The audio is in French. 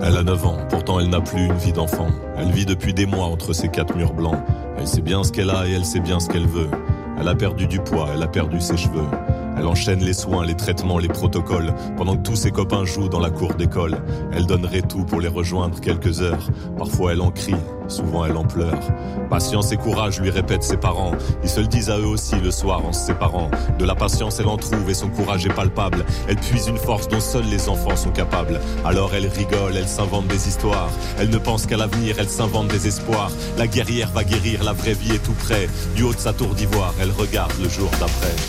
Elle a 9 ans, pourtant elle n'a plus une vie d'enfant. Elle vit depuis des mois entre ces 4 murs blancs. Elle sait bien ce qu'elle a et elle sait bien ce qu'elle veut. Elle a perdu du poids, elle a perdu ses cheveux. Elle enchaîne les soins, les traitements, les protocoles. Pendant que tous ses copains jouent dans la cour d'école, elle donnerait tout pour les rejoindre quelques heures. Parfois elle en crie, souvent elle en pleure. Patience et courage, lui répètent ses parents. Ils se le disent à eux aussi le soir en se séparant. De la patience elle en trouve et son courage est palpable. Elle puise une force dont seuls les enfants sont capables. Alors elle rigole, elle s'invente des histoires. Elle ne pense qu'à l'avenir, elle s'invente des espoirs. La guerrière va guérir, la vraie vie est tout près. Du haut de sa tour d'ivoire, elle regarde le jour d'après.